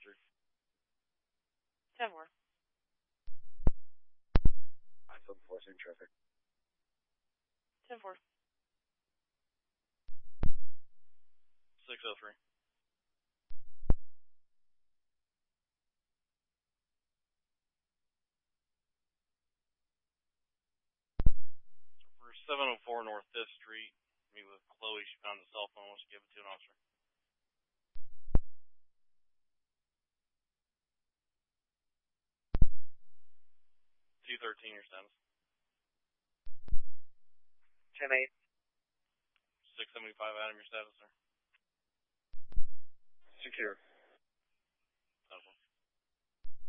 Richard. 10-4. I-7 same traffic. 10-4. 603. For 704 North 5th Street, meet with Chloe. She found the cell phone. Wants to give it to an officer. 213, your status. 10-8. 675 Adam, your status, sir. Secure.